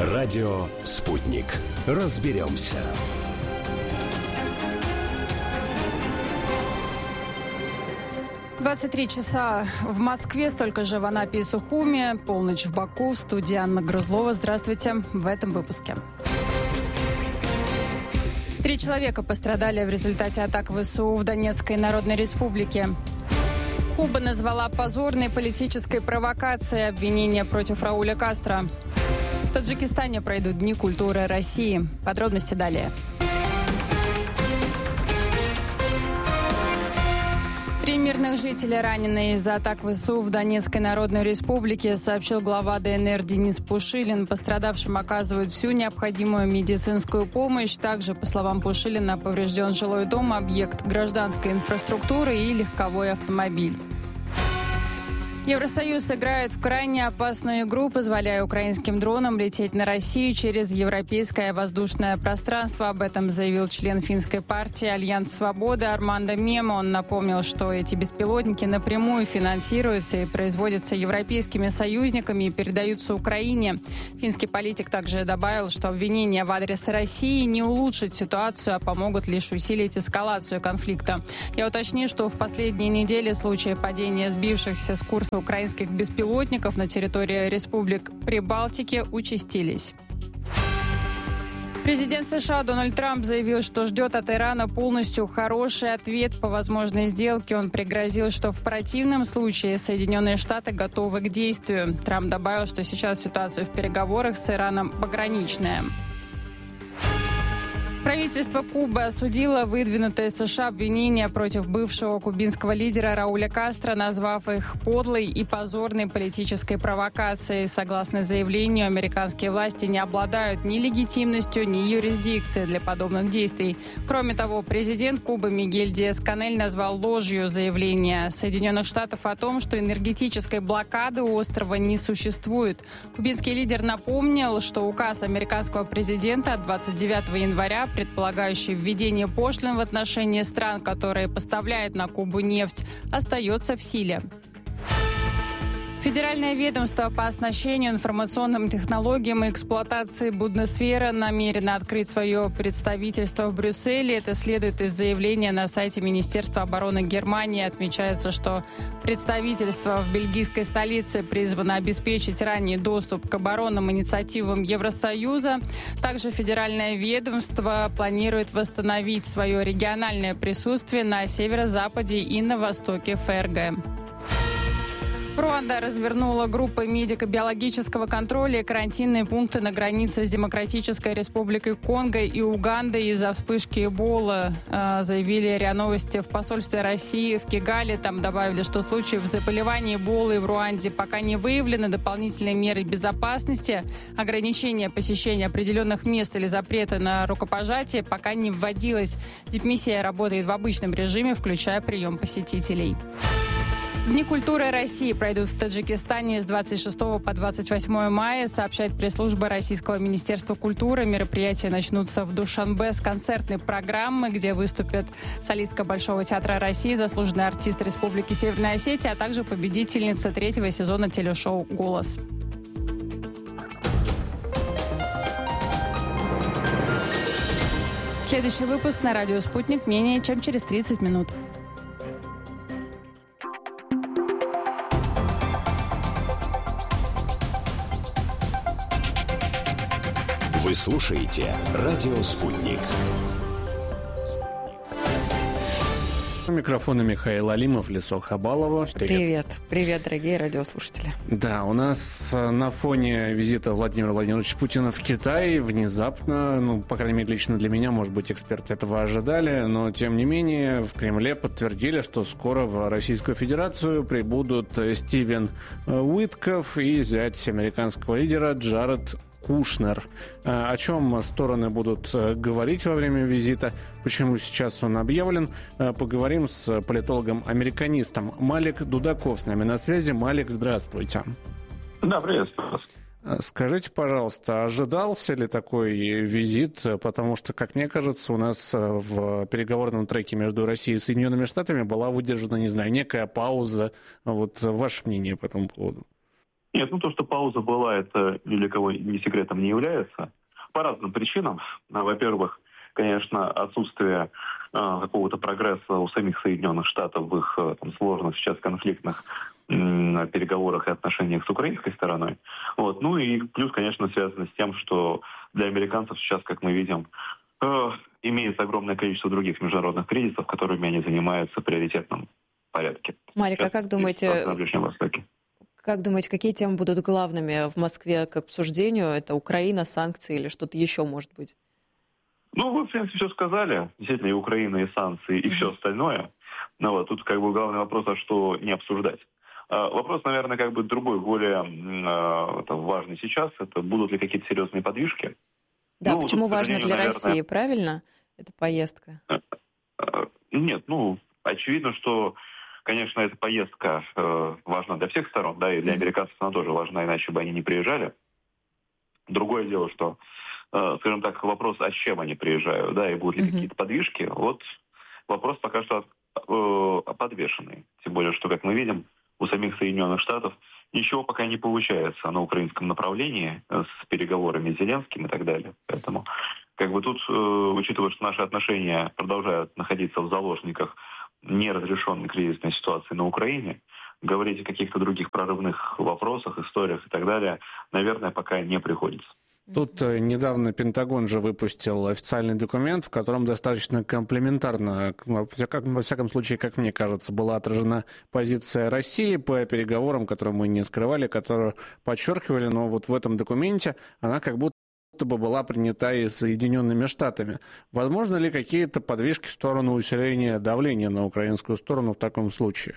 Радио «Спутник». Разберемся. — 23 часа в Москве, столько же в Анапе и Сухуми, полночь в Баку. В студии Анна Грузлова. Здравствуйте. В этом выпуске. 3 человека пострадали в результате атак ВСУ в Донецкой Народной Республике. Куба назвала позорной политической провокацией обвинения против Рауля Кастро. В Таджикистане пройдут Дни культуры России. Подробности далее. 3 мирных жителя ранены из-за атак ВСУ в Донецкой Народной Республике, сообщил глава ДНР Денис Пушилин. Пострадавшим оказывают всю необходимую медицинскую помощь. Также, по словам Пушилина, поврежден жилой дом, объект гражданской инфраструктуры и легковой автомобиль. Евросоюз играет в крайне опасную игру, позволяя украинским дронам лететь на Россию через европейское воздушное пространство. Об этом заявил член финской партии «Альянс Свободы» Армандо Мемо. Он напомнил, что эти беспилотники напрямую финансируются и производятся европейскими союзниками и передаются Украине. Финский политик также добавил, что обвинения в адрес России не улучшат ситуацию, а помогут лишь усилить эскалацию конфликта. Я уточню, что в последние недели случаи падения сбившихся с курса украинских беспилотников на территории республик Прибалтики участились. Президент США Дональд Трамп заявил, что ждет от Ирана полностью хороший ответ по возможной сделке. Он пригрозил, что в противном случае Соединенные Штаты готовы к действию. Трамп добавил, что сейчас ситуация в переговорах с Ираном пограничная. Правительство Кубы осудило выдвинутые США обвинения против бывшего кубинского лидера Рауля Кастро, назвав их подлой и позорной политической провокацией. Согласно заявлению, американские власти не обладают ни легитимностью, ни юрисдикцией для подобных действий. Кроме того, президент Кубы Мигель Диас-Канель назвал ложью заявление Соединенных Штатов о том, что энергетической блокады у острова не существует. Кубинский лидер напомнил, что указ американского президента от 29 января, предполагающий введение пошлин в отношении стран, которые поставляют на Кубу нефть, остается в силе. Федеральное ведомство по оснащению информационным технологиям и эксплуатации Бундесвера намерено открыть свое представительство в Брюсселе. Это следует из заявления на сайте Министерства обороны Германии. Отмечается, что представительство в бельгийской столице призвано обеспечить ранний доступ к оборонным инициативам Евросоюза. Также федеральное ведомство планирует восстановить свое региональное присутствие на северо-западе и на востоке ФРГ. Руанда развернула группы медико-биологического контроля и карантинные пункты на границе с Демократической Республикой Конго и Угандой из-за вспышки Эболы, заявили РИА Новости в посольстве России в Кигали. Там добавили, что случаев заболевания Эболы в Руанде пока не выявлено. Дополнительные меры безопасности, ограничения посещения определенных мест или запрета на рукопожатие пока не вводилось. Дипмиссия работает в обычном режиме, включая прием посетителей. Дни культуры России пройдут в Таджикистане с 26 по 28 мая, сообщает пресс-служба Российского министерства культуры. Мероприятия начнутся в Душанбе с концертной программы, где выступят солистка Большого театра России, заслуженный артист Республики Северная Осетия, а также победительница 3-го сезона телешоу «Голос». Следующий выпуск на радио «Спутник» менее чем через 30 минут. Вы слушаете «Радио Спутник». У микрофона Михаил Алимов, Лисо Хабалова. Привет. Привет, дорогие радиослушатели. Да, у нас на фоне визита Владимира Владимировича Путина в Китай внезапно, по крайней мере, лично для меня, может быть, эксперты этого ожидали, но, тем не менее, в Кремле подтвердили, что скоро в Российскую Федерацию прибудут Стивен Уитков и зять американского лидера Джаред Кушнер. О чем стороны будут говорить во время визита, почему сейчас он объявлен, поговорим с политологом-американистом Малик Дудаков. С нами на связи. Малик, здравствуйте. Да, приветствую вас. Скажите, пожалуйста, ожидался ли такой визит? Потому что, как мне кажется, у нас в переговорном треке между Россией и Соединенными Штатами была выдержана, некая пауза. Вот ваше мнение по этому поводу? Нет, то, что пауза была, это ни для кого ни секретом не является. По разным причинам. Во-первых, конечно, отсутствие какого-то прогресса у самих Соединенных Штатов в их сложных сейчас конфликтных переговорах и отношениях с украинской стороной. И плюс, конечно, связано с тем, что для американцев сейчас, как мы видим, имеется огромное количество других международных кризисов, которыми они занимаются в приоритетном порядке. Марик, а как думаете, на Ближнем Востоке. Какие темы будут главными в Москве к обсуждению? Это Украина, санкции или что-то еще, может быть? Вы, в принципе, все сказали. Действительно, и Украина, и санкции, и все остальное. Тут главный вопрос, а что не обсуждать. Вопрос, наверное, другой, более важный сейчас. Это будут ли какие-то серьезные подвижки? Да, почему важно для России, правильно, эта поездка? Нет, очевидно, что, конечно, эта поездка важна для всех сторон, да, и для американцев она тоже важна, иначе бы они не приезжали. Другое дело, что, скажем так, вопрос, а с чем они приезжают, да, и будут ли какие-то подвижки, вопрос пока что подвешенный. Тем более, что, как мы видим, у самих Соединенных Штатов ничего пока не получается на украинском направлении с переговорами с Зеленским и так далее. Поэтому, тут, учитывая, что наши отношения продолжают находиться в заложниках неразрешенной кризисной ситуации на Украине, говорить о каких-то других прорывных вопросах, историях и так далее, наверное, пока не приходится. Тут недавно Пентагон же выпустил официальный документ, в котором достаточно комплементарно, во всяком случае, как мне кажется, была отражена позиция России по переговорам, которые мы не скрывали, которые подчеркивали, но в этом документе она как будто бы была принята и Соединенными Штатами. Возможно ли какие-то подвижки в сторону усиления давления на украинскую сторону в таком случае?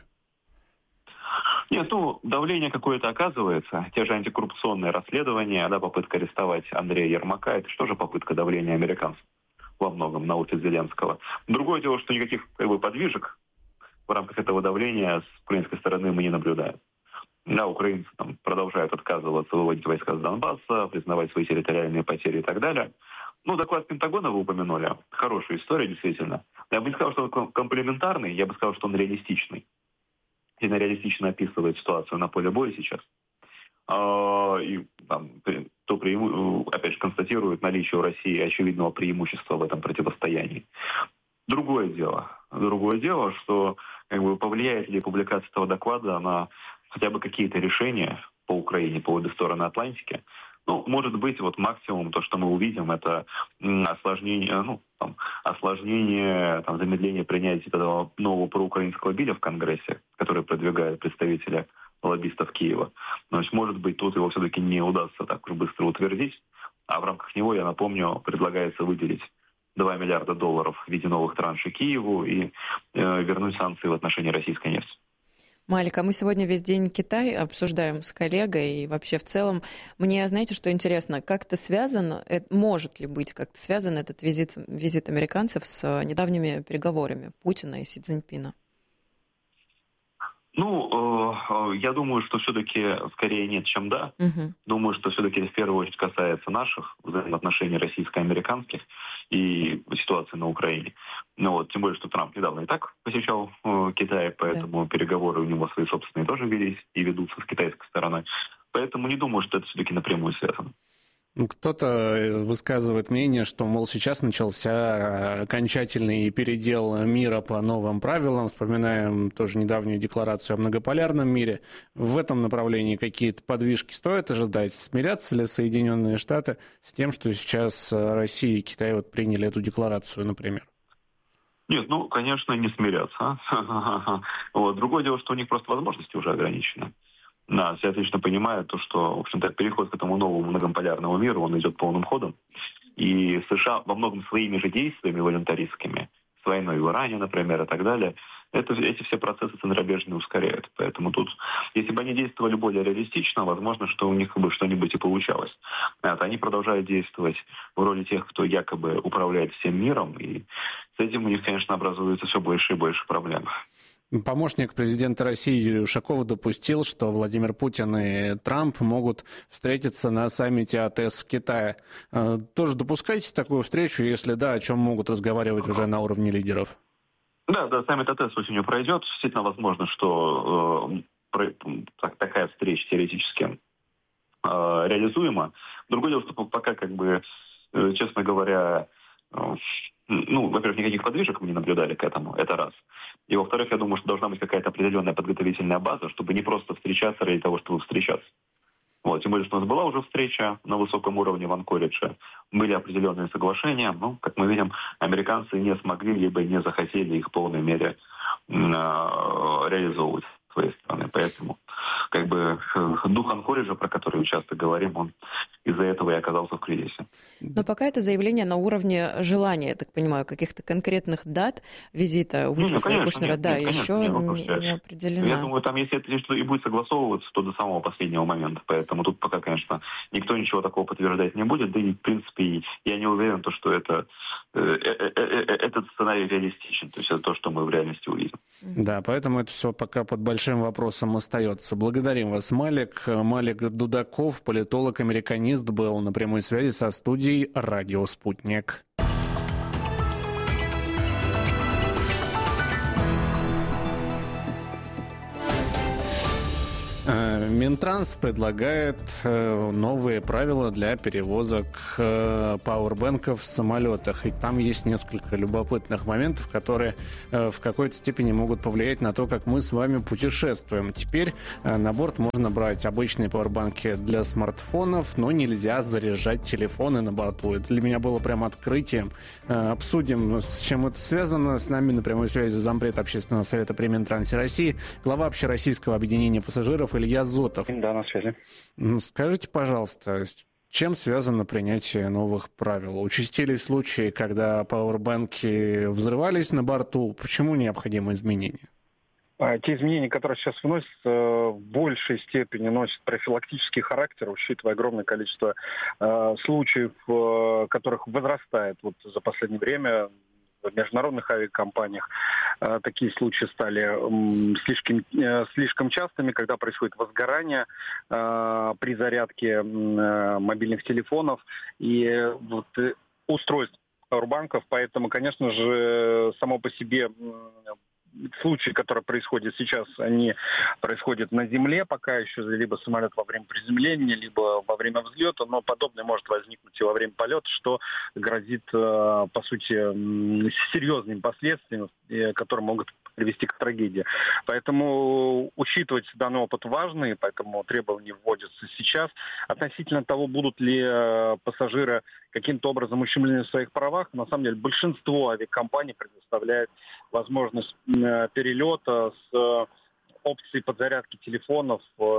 Нет, давление какое-то оказывается. Те же антикоррупционные расследования, попытка арестовать Андрея Ермака, это что же попытка давления американцев во многом на офис Зеленского. Другое дело, что никаких подвижек в рамках этого давления с украинской стороны мы не наблюдаем. Да, украинцы продолжают отказываться выводить войска с Донбасса, признавать свои территориальные потери и так далее. Доклад Пентагона вы упомянули. Хорошая история, действительно. Я бы не сказал, что он комплементарный, я бы сказал, что он реалистичный. Сильно реалистично описывает ситуацию на поле боя сейчас. Опять же, констатирует наличие у России очевидного преимущества в этом противостоянии. Другое дело, что повлияет ли публикация этого доклада на хотя бы какие-то решения по Украине, по обе стороны Атлантики. Может быть, максимум, то, что мы увидим, это осложнение, замедление принятия этого нового проукраинского билля в Конгрессе, который продвигают представители лоббистов Киева. То есть, может быть, тут его все-таки не удастся так уж быстро утвердить, а в рамках него, я напомню, предлагается выделить $2 миллиарда в виде новых траншей Киеву и вернуть санкции в отношении российской нефти. Малик, а мы сегодня весь день Китай обсуждаем с коллегой и вообще в целом. Мне, знаете, что интересно, как-то связан, может ли быть как-то связан этот визит американцев с недавними переговорами Путина и Си Цзиньпина? Я думаю, что все-таки скорее нет, чем да. Думаю, что все-таки в первую очередь касается наших взаимоотношений российско-американских и ситуации на Украине. Тем более, что Трамп недавно и так посещал Китай, поэтому переговоры у него свои собственные тоже велись и ведутся с китайской стороной. Поэтому не думаю, что это все-таки напрямую связано. Кто-то высказывает мнение, что, мол, сейчас начался окончательный передел мира по новым правилам. Вспоминаем тоже недавнюю декларацию о многополярном мире. В этом направлении какие-то подвижки стоит ожидать? Смирятся ли Соединенные Штаты с тем, что сейчас Россия и Китай приняли эту декларацию, например? Нет, конечно, не смирятся. Другое дело, что у них просто возможности уже ограничены. Да, все отлично понимают, что, в общем-то, переход к этому новому многополярному миру, он идет полным ходом. И США во многом своими же действиями волюнтаристскими, с войной в Иране, например, и так далее, эти все процессы центробежные ускоряют. Поэтому тут, если бы они действовали более реалистично, возможно, что у них бы что-нибудь и получалось. Они продолжают действовать в роли тех, кто якобы управляет всем миром, и с этим у них, конечно, образуется все больше и больше проблем. Помощник президента России Юрий Ушаков допустил, что Владимир Путин и Трамп могут встретиться на саммите АТС в Китае. Тоже допускаете такую встречу? Если да, о чем могут разговаривать уже на уровне лидеров? Да, саммит АТС осенью пройдет. Действительно возможно, что такая встреча теоретически реализуема. Другое дело, что пока, честно говоря, во-первых, никаких подвижек мы не наблюдали к этому, это раз. И во-вторых, я думаю, что должна быть какая-то определенная подготовительная база, чтобы не просто встречаться ради того, чтобы встречаться. Тем более, что у нас была уже встреча на высоком уровне в Анкоридже, были определенные соглашения, но, как мы видим, американцы не смогли, либо не захотели их в полной мере реализовывать с своей стороны. Поэтому, дух Анкориджа, про который мы часто говорим, он из-за этого и оказался в кризисе. Но пока это заявление на уровне желания, я так понимаю, каких-то конкретных дат визита Уиткофа и Кушнера, еще не определено. Я думаю, там, если это что и будет согласовываться, то до самого последнего момента. Поэтому тут пока, конечно, никто ничего такого подтверждать не будет. Да и, в принципе, я не уверен, что этот сценарий реалистичен. То есть это то, что мы в реальности увидим. Да, поэтому это все пока под большим вопросом остается. Благодарим вас, Малик. Малик Дудаков, политолог-американист, был на прямой связи со студией «Радио Спутник». Минтранс предлагает новые правила для перевозок пауэрбэнков в самолетах. И там есть несколько любопытных моментов, которые в какой-то степени могут повлиять на то, как мы с вами путешествуем. Теперь на борт можно брать обычные пауэрбанки для смартфонов, но нельзя заряжать телефоны на борту. Это для меня было прям открытием. Обсудим, с чем это связано. С нами на прямой связи зампред Общественного совета при Минтрансе России, глава Общероссийского объединения пассажиров Илья Зотов. Да, на связи. Скажите, пожалуйста, чем связано принятие новых правил? Участились случаи, когда пауэрбанки взрывались на борту. Почему необходимы изменения? Те изменения, которые сейчас вносятся, в большей степени носят профилактический характер, учитывая огромное количество случаев, которых возрастает за последнее время в международных авиакомпаниях. Такие случаи стали слишком частыми, когда происходит возгорание при зарядке мобильных телефонов и устройств пауэрбанков. Поэтому, конечно же, само по себе случаи, которые происходят сейчас, они происходят на земле, пока еще либо самолет во время приземления, либо во время взлета, но подобное может возникнуть и во время полета, что грозит, по сути, серьезными последствиями, которые могут привести к трагедии. Поэтому учитывать данный опыт важно, и поэтому требования вводятся сейчас. Относительно того, будут ли пассажиры каким-то образом ущемлены в своих правах, на самом деле большинство авиакомпаний предоставляет возможность перелета с опцией подзарядки телефонов,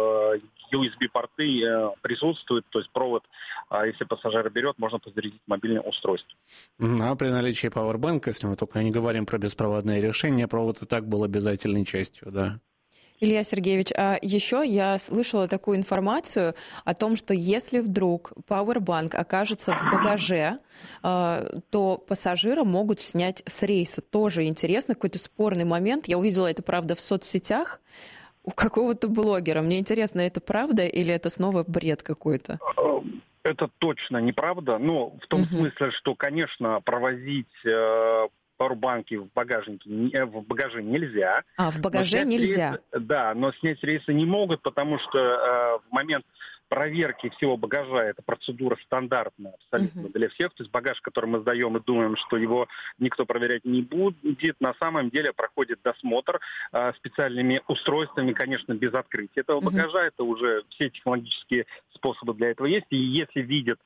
USB-порты присутствуют, то есть провод, если пассажир берет, можно подзарядить мобильное устройство. А при наличии пауэрбанка, если мы только не говорим про беспроводные решения, провод и так был обязательной частью, да? Илья Сергеевич, а еще я слышала такую информацию о том, что если вдруг пауэрбанк окажется в багаже, то пассажира могут снять с рейса. Тоже интересно, какой-то спорный момент. Я увидела это, правда, в соцсетях у какого-то блогера. Мне интересно, это правда или это снова бред какой-то? Это точно неправда. Но в том смысле, что, конечно, провозить пауэрбанки в багаже нельзя. В багаже нельзя? Но снять рейсы не могут, потому что в момент проверки всего багажа, эта процедура стандартная абсолютно для всех. То есть багаж, который мы сдаем и думаем, что его никто проверять не будет, на самом деле проходит досмотр специальными устройствами, конечно, без открытия этого багажа. Это уже все технологические способы для этого есть. И если видят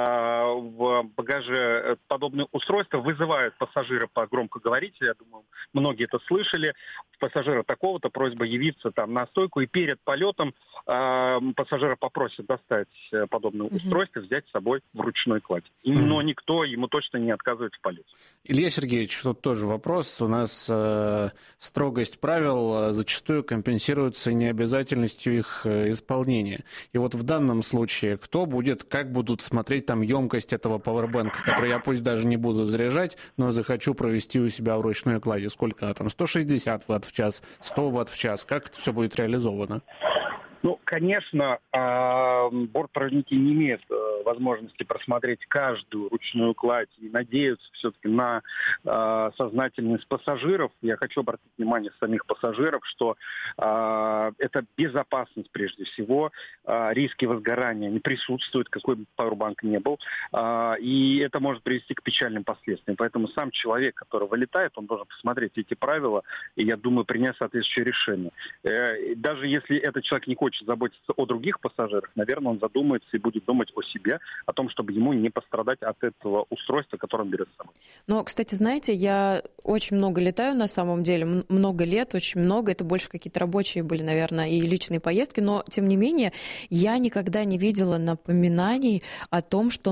в багаже подобные устройства, вызывают пассажира по громкоговорителю, я думаю, многие это слышали, пассажира такого-то просьба явиться там на стойку, и перед полетом пассажира попросят достать подобное устройство, взять с собой в ручной кладь. Но никто ему точно не отказывает в полете. Илья Сергеевич, тут тоже вопрос. У нас строгость правил зачастую компенсируется необязательностью их исполнения. И вот в данном случае как будут смотреть там емкость этого пауэрбанка, который я пусть даже не буду заряжать, но захочу провести у себя в ручной кладе. Сколько там? 160 Вт в час, 100 Вт в час. Как это все будет реализовано? Ну, конечно, бортпроводники не имеют возможности просмотреть каждую ручную кладь и надеются все-таки на сознательность пассажиров. Я хочу обратить внимание самих пассажиров, что это безопасность прежде всего, риски возгорания не присутствуют, какой бы пауэрбанк ни был, и это может привести к печальным последствиям. Поэтому сам человек, который вылетает, он должен посмотреть эти правила и, я думаю, принять соответствующее решение. Даже если этот человек не хочет заботиться о других пассажирах, наверное, он задумается и будет думать о себе, о том, чтобы ему не пострадать от этого устройства, которое он берет с собой. Но, кстати, знаете, я очень много летаю на самом деле, много лет, очень много, это больше какие-то рабочие были, наверное, и личные поездки, но, тем не менее, я никогда не видела напоминаний о том, что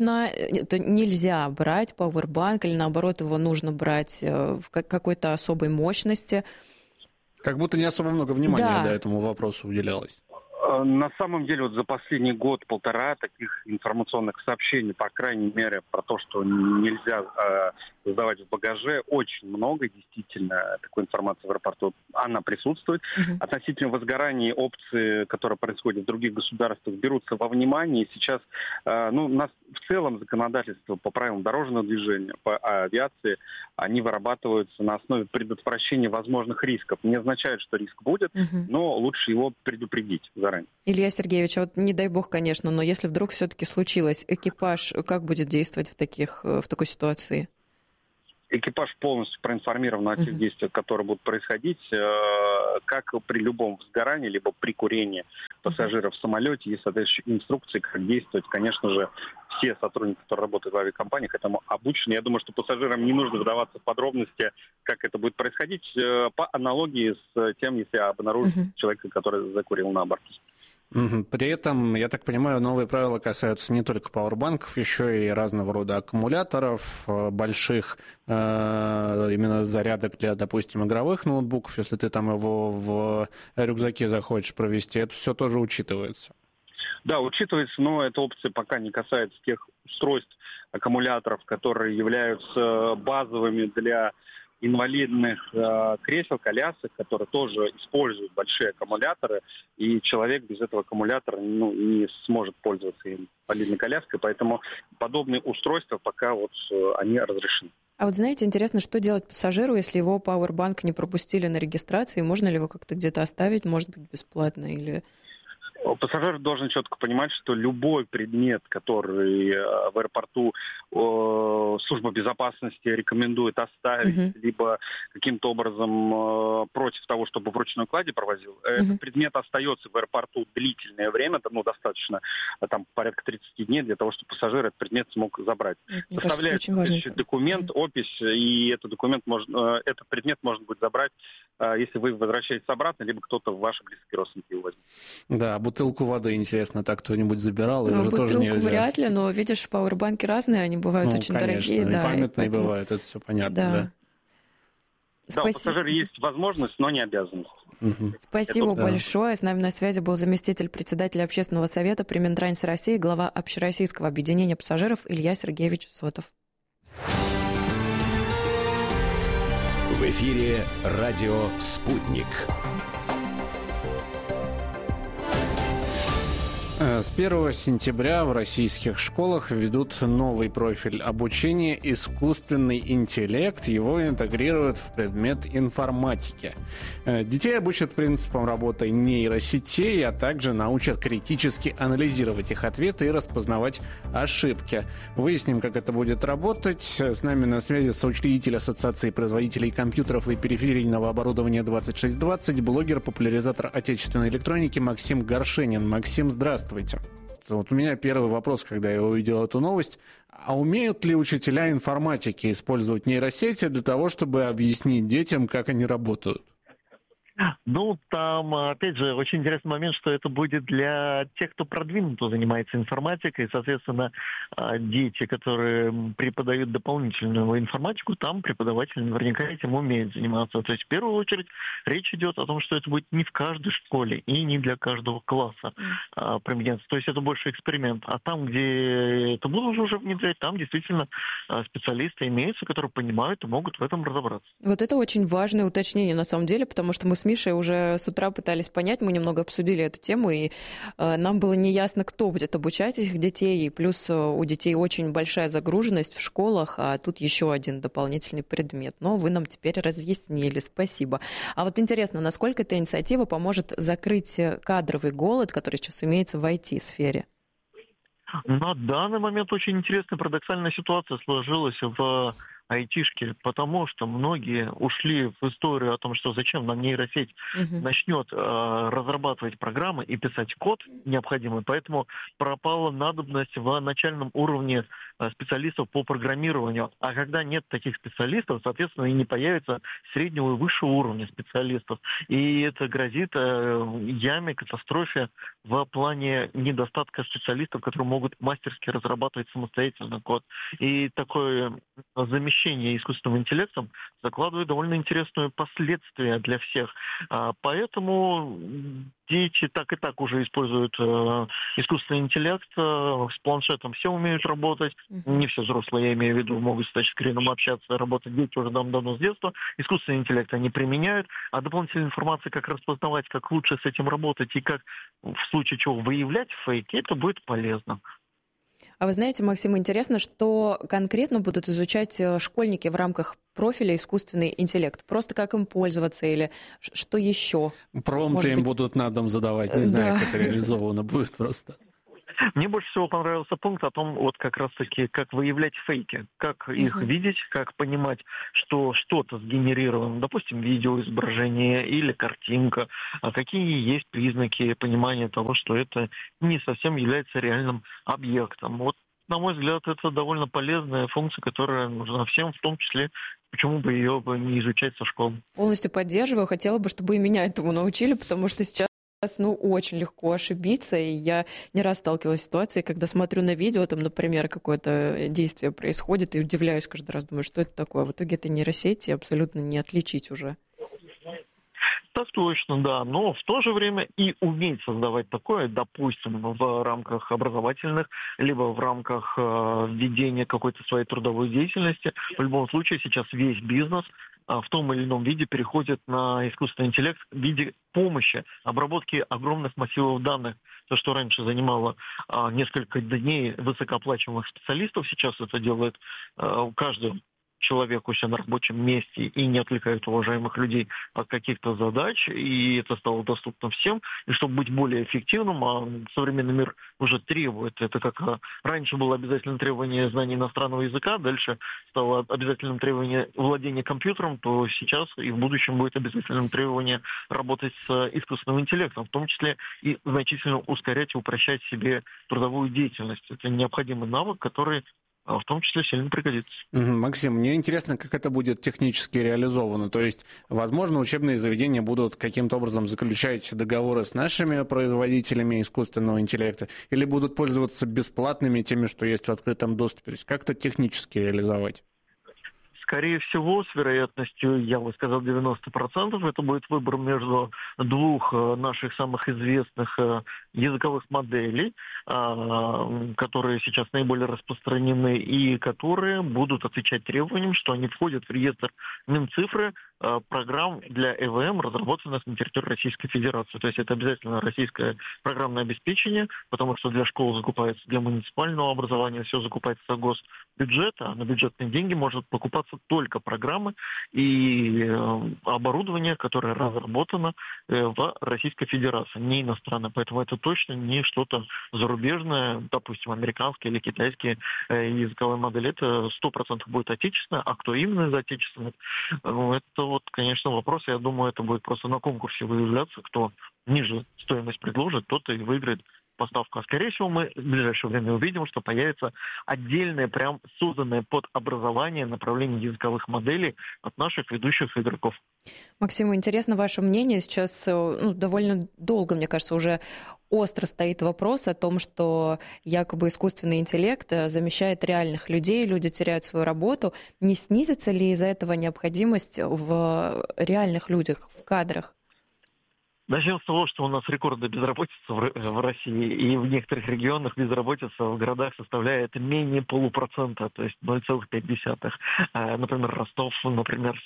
нельзя брать пауэрбанк или, наоборот, его нужно брать в какой-то особой мощности. Как будто не особо много внимания этому вопросу уделялось. На самом деле, вот за последний год-полтора таких информационных сообщений, по крайней мере, про то, что нельзя сдавать в багаже, очень много. Действительно, такой информации в аэропорту, она присутствует. Относительно возгорания опции, которые происходят в других государствах, берутся во внимание. И сейчас, у нас в целом законодательство по правилам дорожного движения, по авиации, они вырабатываются на основе предотвращения возможных рисков. Не означает, что риск будет, но лучше его предупредить заранее. Илья Сергеевич, вот не дай бог, конечно, но если вдруг все-таки случилось, экипаж как будет действовать в такой ситуации? Экипаж полностью проинформирован о тех действиях, которые будут происходить, как при любом возгорании, либо при курении пассажиров в самолете. Есть соответствующие инструкции, как действовать. Конечно же, все сотрудники, которые работают в авиакомпаниях, этому обучены. Я думаю, что пассажирам не нужно вдаваться в подробности, как это будет происходить, по аналогии с тем, если обнаружить человека, который закурил на борту. При этом, я так понимаю, новые правила касаются не только пауэрбанков, еще и разного рода аккумуляторов, больших именно зарядок для, допустим, игровых ноутбуков, если ты там его в рюкзаке захочешь провести, это все тоже учитывается. Да, учитывается, но эта опция пока не касается тех устройств, аккумуляторов, которые являются базовыми для инвалидных кресел, колясок, которые тоже используют большие аккумуляторы, и человек без этого аккумулятора не сможет пользоваться инвалидной коляской, поэтому подобные устройства пока они разрешены. А вот знаете, интересно, что делать пассажиру, если его пауэрбанк не пропустили на регистрации, можно ли его как-то где-то оставить, может быть, бесплатно или... Пассажир должен четко понимать, что любой предмет, который в аэропорту служба безопасности рекомендует оставить, либо каким-то образом против того, чтобы в ручной кладе провозил, этот предмет остается в аэропорту длительное время, достаточно, порядка 30 дней, для того, чтобы пассажир этот предмет смог забрать. Составляется документ, опись, и этот предмет можно будет забрать, если вы возвращаетесь обратно, либо кто-то ваши близкие родственники его возьмет. Да, бутылку воды, интересно, так кто-нибудь забирал? Или тоже нельзя? Бутылку вряд ли, но, видишь, пауэрбанки разные, они бывают очень дорогие. Да, и памятные бывают, это все понятно. Да, у пассажира есть возможность, но не обязанность. Спасибо большое. С нами на связи был заместитель председателя Общественного совета при Минтрансе России, глава Общероссийского объединения пассажиров Илья Сергеевич Зотов. В эфире радио «Спутник». С 1 сентября в российских школах введут новый профиль обучения «Искусственный интеллект». Его интегрируют в предмет информатики. Детей обучат принципам работы нейросетей, а также научат критически анализировать их ответы и распознавать ошибки. Выясним, как это будет работать. С нами на связи соучредитель Ассоциации производителей компьютеров и периферийного оборудования 2620, блогер-популяризатор отечественной электроники Максим Горшенин. Максим, здравствуйте. Вот у меня первый вопрос, когда я увидел эту новость. А умеют ли учителя информатики использовать нейросети для того, чтобы объяснить детям, как они работают? Там, опять же, очень интересный момент, что это будет для тех, кто продвинуто занимается информатикой. Соответственно, дети, которые преподают дополнительную информатику, там преподаватель наверняка этим умеет заниматься. То есть, в первую очередь, речь идет о том, что это будет не в каждой школе и не для каждого класса применяться. То есть, это больше эксперимент. А там, где это будут уже внедрять, там действительно специалисты имеются, которые понимают и могут в этом разобраться. Вот это очень важное уточнение, на самом деле, потому что мы с с Мишей уже с утра пытались понять, мы немного обсудили эту тему, и нам было неясно, кто будет обучать этих детей, и плюс у детей очень большая загруженность в школах, а тут еще один дополнительный предмет. Но вы нам теперь разъяснили, спасибо. А вот интересно, насколько эта инициатива поможет закрыть кадровый голод, который сейчас имеется в IT-сфере? На данный момент очень интересная парадоксальная ситуация сложилась в айтишки, потому что многие ушли в историю о том, что зачем нам нейросеть начнет разрабатывать программы и писать код необходимый, поэтому пропала надобность в начальном уровне специалистов по программированию. А когда нет таких специалистов, соответственно, и не появится среднего и высшего уровня специалистов. И это грозит яме, катастрофе в плане недостатка специалистов, которые могут мастерски разрабатывать самостоятельно код. И такое замещение искусственным интеллектом закладывает довольно интересные последствия для всех. Поэтому дети так и так уже используют искусственный интеллект. С планшетом все умеют работать. Не все взрослые, я имею в виду, могут с тачскрином общаться, работать. Дети уже давно с детства. Искусственный интеллект они применяют. А дополнительная информация, как распознавать, как лучше с этим работать и как в случае чего выявлять фейки, это будет полезно. А вы знаете, Максим, интересно, что конкретно будут изучать школьники в рамках профиля искусственный интеллект? Просто как им пользоваться или что еще? Промпты им будут на дом задавать, не знаю, как это реализовано будет просто. Мне больше всего понравился пункт о том, вот как раз-таки, как выявлять фейки, как их видеть, как понимать, что что-то сгенерировано, допустим, видеоизображение или картинка, а какие есть признаки понимания того, что это не совсем является реальным объектом. Вот, на мой взгляд, это довольно полезная функция, которая нужна всем, в том числе, почему бы ее не изучать со школы. Полностью поддерживаю. Хотела бы, чтобы и меня этому научили, потому что сейчас очень легко ошибиться, и я не раз сталкивалась с ситуацией, когда смотрю на видео, там, например, какое-то действие происходит, и удивляюсь каждый раз, думаю, что это такое. В итоге это нейросети абсолютно не отличить уже. Так точно, да. Но в то же время и уметь создавать такое, допустим, в рамках образовательных, либо в рамках ведения какой-то своей трудовой деятельности. В любом случае сейчас весь бизнес в том или ином виде переходит на искусственный интеллект в виде помощи, обработки огромных массивов данных. То, что раньше занимало несколько дней высокооплачиваемых специалистов, сейчас это делает каждый человек у себя на рабочем месте и не отвлекает уважаемых людей от каких-то задач, и это стало доступно всем. И чтобы быть более эффективным, а современный мир уже требует, это как раньше было обязательным требование знания иностранного языка, дальше стало обязательным требование владения компьютером, то сейчас и в будущем будет обязательным требование работать с искусственным интеллектом, в том числе и значительно ускорять и упрощать себе трудовую деятельность. Это необходимый навык, который в том числе сильно пригодится. Максим, мне интересно, как это будет технически реализовано. То есть, возможно, учебные заведения будут каким-то образом заключать договоры с нашими производителями искусственного интеллекта или будут пользоваться бесплатными теми, что есть в открытом доступе. То есть, как это технически реализовать? Скорее всего, с вероятностью, я бы сказал, 90%, это будет выбор между двух наших самых известных языковых моделей, которые сейчас наиболее распространены и которые будут отвечать требованиям, что они входят в реестр Минцифры программ для ЭВМ, разработанных на территории Российской Федерации. То есть это обязательно российское программное обеспечение, потому что для школ закупается, для муниципального образования все закупается за госбюджет, а на бюджетные деньги может покупаться только программы и оборудование, которое разработано в Российской Федерации, не иностранное. Поэтому это точно не что-то зарубежное, допустим, американские или китайские языковые модели. Это 100% будет отечественное, а кто именно из отечественных, это вот, конечно, вопрос. Я думаю, это будет просто на конкурсе выявляться, кто ниже стоимость предложит, тот и выиграет поставку. А скорее всего, мы в ближайшее время увидим, что появится отдельное, прям созданное под образование направление языковых моделей от наших ведущих игроков. Максим, интересно ваше мнение. Сейчас довольно долго, мне кажется, уже остро стоит вопрос о том, что якобы искусственный интеллект замещает реальных людей, люди теряют свою работу. Не снизится ли из-за этого необходимость в реальных людях, в кадрах? Начнем с того, что у нас рекордная безработица в России, и в некоторых регионах безработица в городах составляет менее 0,5%, то есть 0,5%. Например, Ростов, например,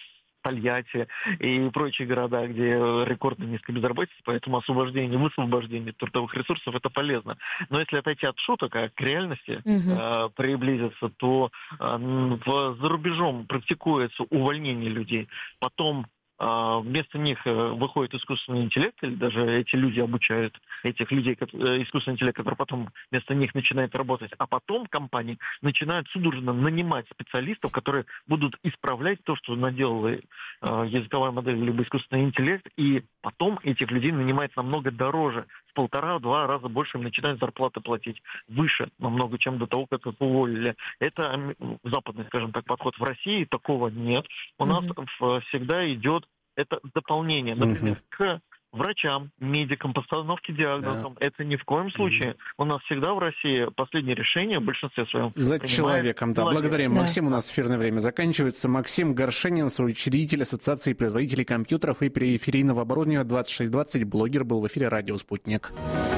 Тольятти и прочие города, где рекордно низкая безработица, поэтому освобождение, высвобождение трудовых ресурсов – это полезно. Но если отойти от шуток, а к реальности приблизиться, то за рубежом практикуется увольнение людей, потом вместо них выходит искусственный интеллект, или даже эти люди обучают этих людей, искусственный интеллект, который потом вместо них начинает работать, а потом компании начинают судорожно нанимать специалистов, которые будут исправлять то, что наделала языковая модель либо искусственный интеллект, и потом этих людей нанимать намного дороже, в 1,5-2 раза больше им начинают зарплаты платить, выше намного, чем до того, как их уволили. Это западный, скажем так, подход. В России такого нет. У нас всегда идет это дополнение, например, к врачам, медикам, постановке диагнозов. Да. Это ни в коем случае. У нас всегда в России последнее решение в большинстве своем. За человеком, да. Благодарим. Да. Максим, у нас эфирное время заканчивается. Максим Горшенин, соучредитель Ассоциации производителей компьютеров и периферийного оборудования 2620, блогер, был в эфире «Радио Спутник».